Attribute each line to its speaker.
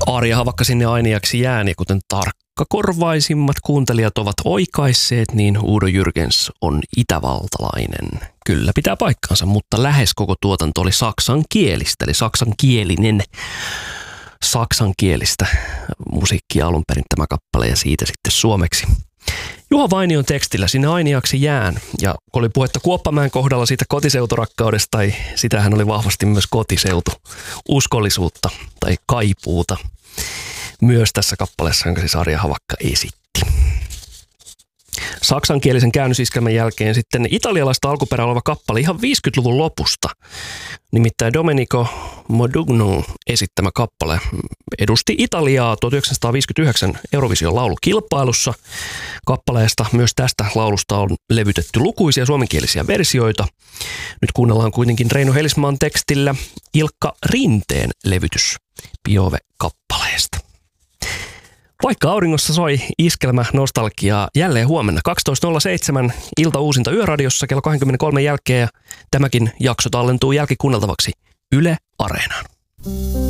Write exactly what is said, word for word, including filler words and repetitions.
Speaker 1: Arja Havakka sinne ainiaksi jään, ja kuten tarkkakorvaisimmat kuuntelijat ovat oikaisseet, niin Udo Jürgens on itävaltalainen. Kyllä pitää paikkansa, mutta lähes koko tuotanto oli saksankielistä, eli saksankielinen saksankielistä musiikkia alun perin tämä kappale ja siitä sitten suomeksi. Juha Vainion tekstillä sinne ainiaksi jään, ja kun oli puhetta Kuoppamäen kohdalla siitä kotiseuturakkaudesta, tai sitähän oli vahvasti myös kotiseutu, uskollisuutta tai kaipuuta myös tässä kappaleessa, jonka siis Arja Havakka esitti. Saksankielisen käännösiskelmän jälkeen sitten italialaista alkuperää oleva kappale ihan viisikymmentäluvun lopusta. Nimittäin Domenico Modugnon esittämä kappale edusti Italiaa tuhatyhdeksänsataaviisikymmentäyhdeksän Eurovision laulukilpailussa. Kappaleesta myös tästä laulusta on levytetty lukuisia suomenkielisiä versioita. Nyt kuunnellaan kuitenkin Reino Helismaan tekstillä Ilkka Rinteen levytys Piove-kappaleesta. Vaikka auringossa soi iskelmä nostalgiaa jälleen huomenna kaksitoista nolla seitsemän ilta uusinta Yöradiossa kello kaksikymmentäkolme jälkeen, ja tämäkin jakso tallentuu jälkikuunneltavaksi Yle Areenaan.